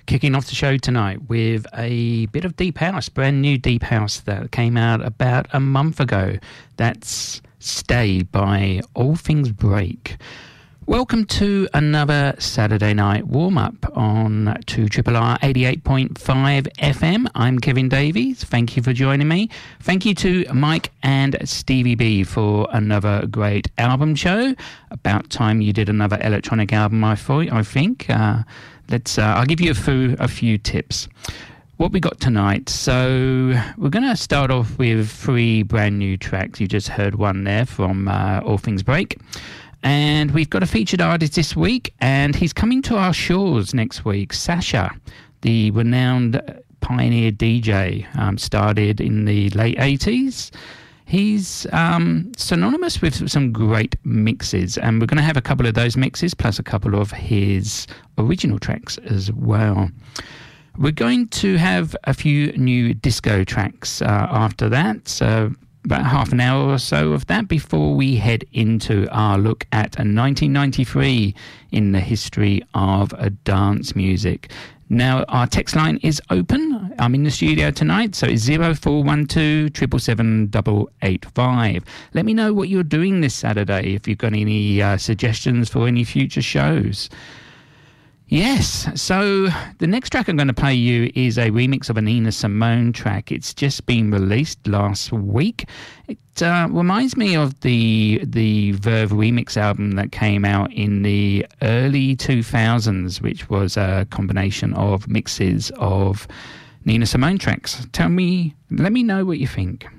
Kicking off the show tonight with a bit of Deep House, brand new Deep House that came out about a month ago. That's Stay by All Things Break. Welcome to another Saturday night warm-up on 2RRR 88.5 FM. I'm Kevin Davies. Thank you for joining me. Thank you to Mike and Stevie B for another great album show. About time you did another electronic album, I think. I'll give you a few tips. What we got tonight. So we're going to start off with 3 brand new tracks. You just heard one there from All Things Break. And we've got a featured artist this week, and he's coming to our shores next week. Sasha, the renowned pioneer DJ, started in the late 80s. He's synonymous with some great mixes, and we're going to have a couple of those mixes, plus a couple of his original tracks as well. We're going to have a few new disco tracks after that, so about half an hour or so of that before we head into our look at 1993 in the history of dance music. Now, our text line is open. I'm in the studio tonight, so it's 0412 777 885. Let me know what you're doing this Saturday, if you've got any suggestions for any future shows. Yes, so the next track I'm going to play you is a remix of a Nina Simone track. It's just been released last week. It reminds me of the Verve remix album that came out in the early 2000s, which was a combination of mixes of Nina Simone tracks. Let me know what you think.